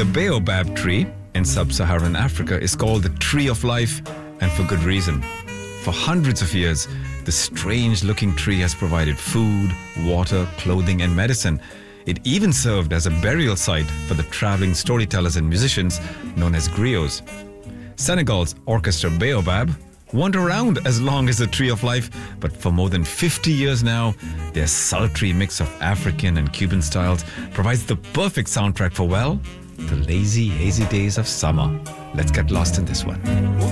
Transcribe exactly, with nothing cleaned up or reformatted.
The baobab tree in sub-Saharan Africa is called the tree of life, and for good reason. For hundreds of years, the strange-looking tree has provided food, water, clothing, and medicine. It even served as a burial site for the traveling storytellers and musicians known as griots. Senegal's orchestra Baobab weren't around as long as the Tree of Life, but for more than fifty years now, their sultry mix of African and Cuban styles provides the perfect soundtrack for, well, the lazy, hazy days of summer. Let's get lost in this one.